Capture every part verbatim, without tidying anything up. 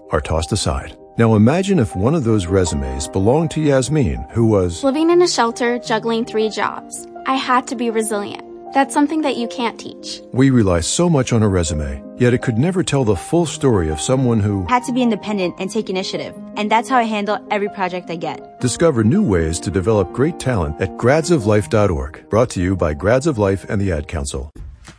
are tossed aside. Now imagine if one of those resumes belonged to Yasmin, who was living in a shelter, juggling three jobs. I had to be resilient. That's something that you can't teach. We rely so much on a resume, yet it could never tell the full story of someone who had to be independent and take initiative. And that's how I handle every project I get. Discover new ways to develop great talent at grads of life dot org. Brought to you by Grads of Life and the Ad Council.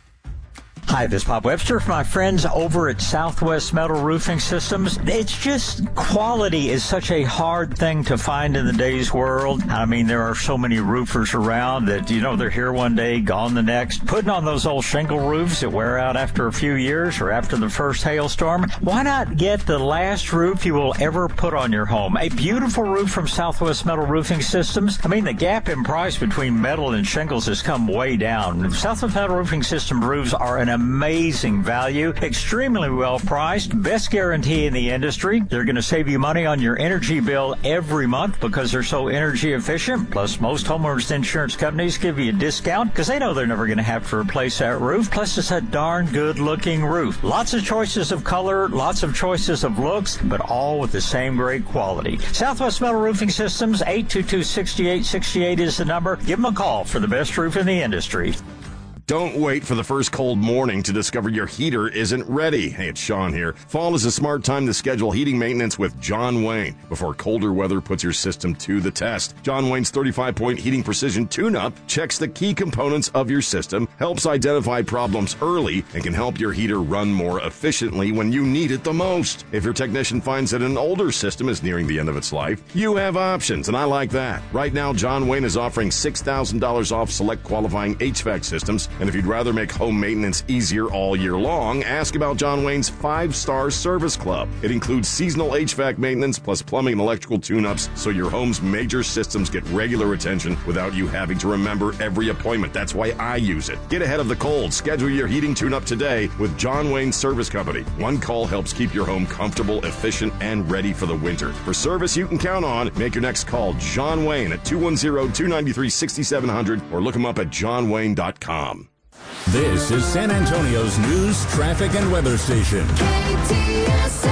Hi, this is Bob Webster from my friends over at Southwest Metal Roofing Systems. It's just quality is such a hard thing to find in the day's world. I mean, there are so many roofers around that, you know, they're here one day, gone the next. Putting on those old shingle roofs that wear out after a few years or after the first hailstorm. Why not get the last roof you will ever put on your home? A beautiful roof from Southwest Metal Roofing Systems. I mean, the gap in price between metal and shingles has come way down. Southwest Metal Roofing System roofs are an amazing value, extremely well priced, best guarantee in the industry. They're going to save you money on your energy bill every month because they're so energy efficient. Plus, most homeowners insurance companies give you a discount because they know they're never going to have to replace that roof. Plus, it's a darn good looking roof. Lots of choices of color, lots of choices of looks, but all with the same great quality. Southwest Metal Roofing Systems, eight two two, six eight six eight is the number. Give them a call for the best roof in the industry. Don't wait for the first cold morning to discover your heater isn't ready. Hey, it's Sean here. Fall is a smart time to schedule heating maintenance with John Wayne before colder weather puts your system to the test. John Wayne's thirty-five point Heating Precision Tune-Up checks the key components of your system, helps identify problems early, and can help your heater run more efficiently when you need it the most. If your technician finds that an older system is nearing the end of its life, you have options, and I like that. Right now, John Wayne is offering six thousand dollars off select qualifying H V A C systems. And if you'd rather make home maintenance easier all year long, ask about John Wayne's five-star Service Club. It includes seasonal H V A C maintenance plus plumbing and electrical tune-ups so your home's major systems get regular attention without you having to remember every appointment. That's why I use it. Get ahead of the cold. Schedule your heating tune-up today with John Wayne Service Company. One call helps keep your home comfortable, efficient, and ready for the winter. For service you can count on, make your next call John Wayne at two one zero, two nine three, six seven zero zero or look him up at john wayne dot com. This is San Antonio's news, traffic, and weather station. K T S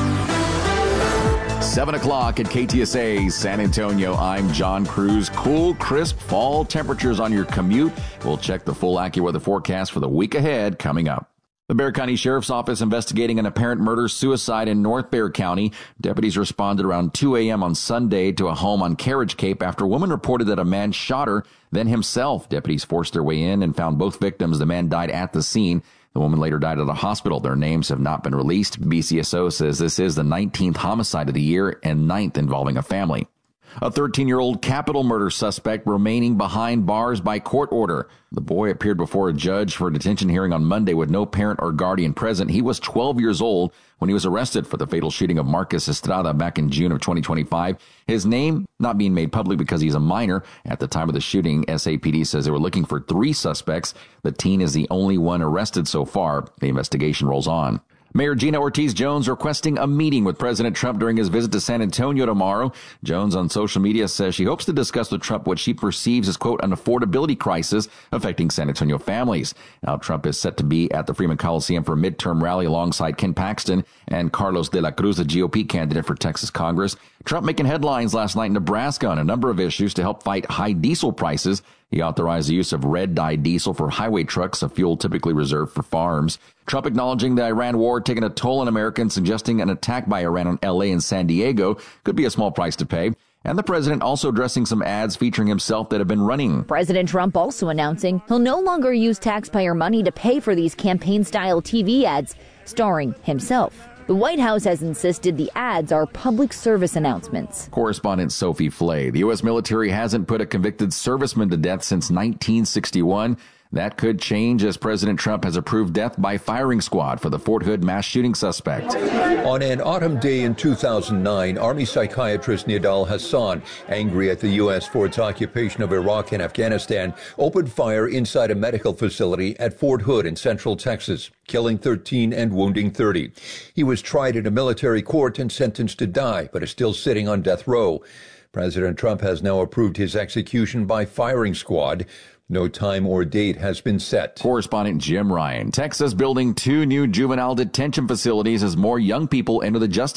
A. seven o'clock at K T S A San Antonio. I'm John Cruz. Cool, crisp fall temperatures on your commute. We'll check the full AccuWeather forecast for the week ahead coming up. The Bexar County Sheriff's Office investigating an apparent murder-suicide in North Bexar County. Deputies responded around two a.m. on Sunday to a home on Carriage Cape after a woman reported that a man shot her, then himself. Deputies forced their way in and found both victims. The man died at the scene. The woman later died at a hospital. Their names have not been released. B C S O says this is the nineteenth homicide of the year and ninth involving a family. A thirteen-year-old capital murder suspect remaining behind bars by court order. The boy appeared before a judge for a detention hearing on Monday with no parent or guardian present. He was twelve years old when he was arrested for the fatal shooting of Marcus Estrada back in June of twenty twenty-five. His name not being made public because he's a minor. At the time of the shooting, S A P D says they were looking for three suspects. The teen is the only one arrested so far. The investigation rolls on. Mayor Gina Ortiz Jones requesting a meeting with President Trump during his visit to San Antonio tomorrow. Jones on social media says she hopes to discuss with Trump what she perceives as, quote, an affordability crisis affecting San Antonio families. Now, Trump is set to be at the Freeman Coliseum for a midterm rally alongside Ken Paxton and Carlos de la Cruz, the G O P candidate for Texas Congress. Trump making headlines last night in Nebraska on a number of issues to help fight high diesel prices. He authorized the use of red-dye diesel for highway trucks, a fuel typically reserved for farms. Trump acknowledging the Iran war taking a toll on Americans, suggesting an attack by Iran on L A and San Diego could be a small price to pay. And the president also addressing some ads featuring himself that have been running. President Trump also announcing he'll no longer use taxpayer money to pay for these campaign-style T V ads starring himself. The White House has insisted the ads are public service announcements. Correspondent Sophie Flay. The U S military hasn't put a convicted serviceman to death since nineteen sixty-one. That could change as President Trump has approved death by firing squad for the Fort Hood mass shooting suspect. On an autumn day in two thousand nine, Army psychiatrist Nidal Hassan, angry at the U S for its occupation of Iraq and Afghanistan, opened fire inside a medical facility at Fort Hood in central Texas, killing thirteen and wounding thirty. He was tried in a military court and sentenced to die, but is still sitting on death row. President Trump has now approved his execution by firing squad. No time or date has been set. Correspondent Jim Ryan. Texas building two new juvenile detention facilities as more young people enter the justice